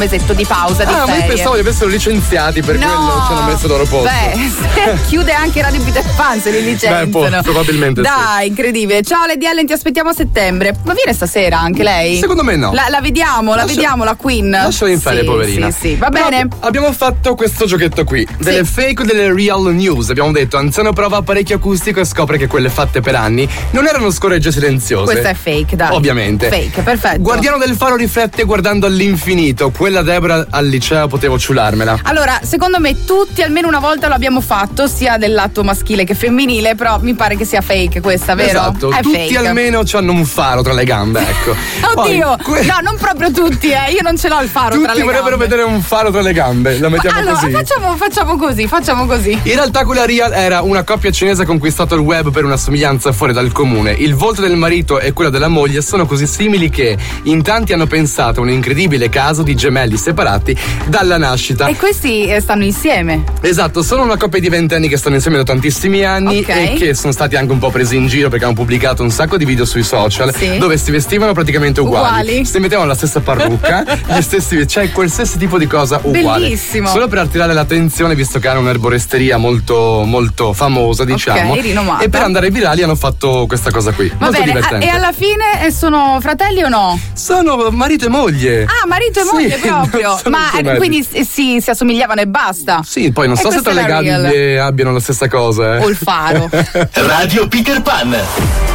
mesetto di pausa di ma io pensavo di avessero licenziati, per quello ci hanno messo loro posto. Beh, chiude anche Radio Peter Pan se li licenziano. Probabilmente dai, incredibile. Ciao Lady Ellen, ti aspettiamo a settembre. Ma viene stasera anche lei? Secondo me no. La vediamo, la Queen. Lasciala in ferie, poverina. Sì, va bene. Abbiamo fatto questo giochetto qui, delle fake o delle real news. Abbiamo detto, anziano prova apparecchio acustico e scopre che quelle fatte per anni non erano scoregge silenziose. Questa è fake, dai. Ovviamente. Fake, perfetto. Guardiano del faro riflette guardando all'infinito. Quella Debra al liceo potevo ciularmela. Allora, secondo me tutti almeno una volta lo abbiamo fatto, sia del lato maschile che femminile, però mi pare che sia fake questa, vero? Esatto, è tutti fake. Almeno hanno un faro tra le gambe, ecco. Oddio, no, non proprio tutti, io non ce l'ho il faro tutti tra le gambe. Tutti vorrebbero vedere un faro tra le gambe, la mettiamo allora, così. Facciamo così. In realtà quella real era una coppia cinese che ha conquistato il web per una somiglianza fuori dal comune. Il volto del marito e quello della moglie sono così simili che in tanti hanno pensato a un incredibile caso di gemelli separati dalla nascita. E questi stanno insieme. Esatto, sono una coppia di 20 anni che stanno insieme da tantissimi anni e che sono stati anche un po' presi in giro perché hanno pubblicato un sacco di video sui social dove si vestivano praticamente uguali. Si mettevano la stessa parrucca, gli stessi, cioè qualsiasi tipo di cosa uguale. Bellissimo. Solo per attirare l'attenzione, visto che hanno un'erboresteria molto molto famosa, diciamo. Rinomata. E per andare virali hanno fatto questa cosa qui. Va molto bene, divertente. E alla fine sono fratelli o no? Sono marito e moglie. Ah, marito e moglie proprio. Ma quindi si assomigliavano e basta. Sì, poi non so se tra le gabbie abbiano la stessa cosa. O il faro. Radio Peter Pan.